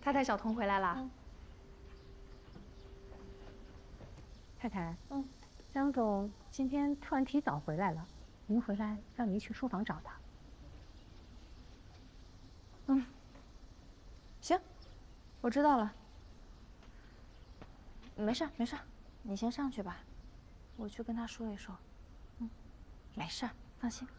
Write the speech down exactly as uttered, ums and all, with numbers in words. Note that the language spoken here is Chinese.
太太，小童回来啦。 嗯、 太太， 嗯， 张总今天突然提早回来了，您回来让您去书房找他。 嗯，行，我知道了。没事没事，你先上去吧，我去跟他说一说。嗯，没事，放心。